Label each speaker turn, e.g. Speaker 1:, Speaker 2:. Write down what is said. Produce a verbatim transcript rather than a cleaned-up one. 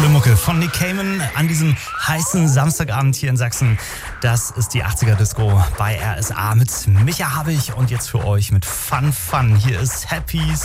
Speaker 1: coole Mucke von Nick Cayman an diesem heißen Samstagabend hier in Sachsen. Das ist die achtziger Disco bei R S A mit Micha Happig und jetzt für euch mit Fun Fun. Hier ist Happy